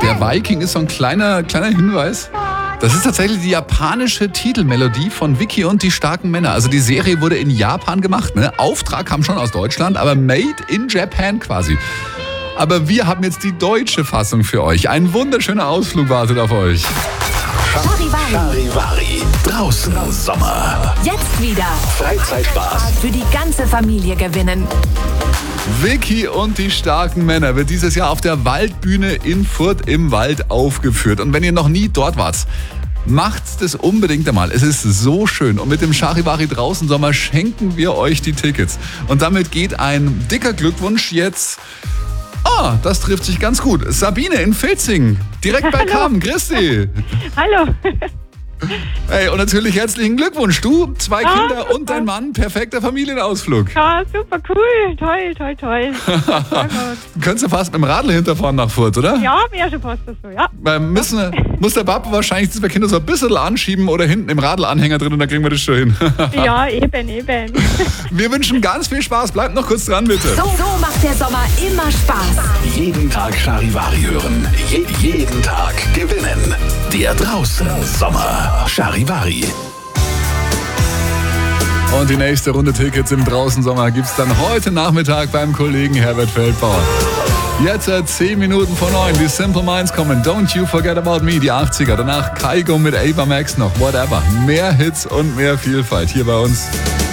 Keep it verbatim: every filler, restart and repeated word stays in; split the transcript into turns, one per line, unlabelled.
Der Viking ist so ein kleiner, kleiner Hinweis. Das ist tatsächlich die japanische Titelmelodie von Vicky und die starken Männer. Also die Serie wurde in Japan gemacht, ne? Auftrag kam schon aus Deutschland, aber made in Japan quasi. Aber wir haben jetzt die deutsche Fassung für euch. Ein wunderschöner Ausflug wartet auf euch.
Charivari.
Charivari. Draußen Sommer.
Jetzt wieder
Freizeitspaß.
für die ganze Familie gewinnen.
Vicky und die starken Männer wird dieses Jahr auf der Waldbühne in Furth im Wald aufgeführt. Und wenn ihr noch nie dort wart, macht das unbedingt einmal. Es ist so schön. Und mit dem Charivari draußen Sommer schenken wir euch die Tickets. Und damit geht ein dicker Glückwunsch jetzt. Ah, das trifft sich ganz gut. Sabine in Filzing, direkt bei Kamen. Christi.
Hallo.
Hey, und natürlich herzlichen Glückwunsch. Du, zwei
Ah,
Kinder
super.
und dein Mann. Perfekter Familienausflug.
Ja, super cool. Toll, toll, toll. Sehr gut.
Könntest du fast mit dem Radl hinterfahren nach Furth, oder?
Ja, mir schon passt das so, ja.
Weil müssen, muss der Papa wahrscheinlich die zwei Kinder so ein bisschen anschieben oder hinten im Radlanhänger drin und dann kriegen wir das schon hin.
Ja, eben, eben.
Wir wünschen ganz viel Spaß. Bleibt noch kurz dran, bitte.
So, so macht der Sommer immer Spaß.
Jeden Tag Charivari hören. Je jeden Tag gewinnen. Der draußen Sommer. Charivari.
Und die nächste Runde Tickets im Draußensommer gibt's dann heute Nachmittag beim Kollegen Herbert Feldbauer. Jetzt äh, zehn Minuten vor neun. Die Simple Minds kommen. Don't You Forget About Me, die achtziger. Danach Kaigo mit Ava Max noch. Whatever. Mehr Hits und mehr Vielfalt hier bei uns.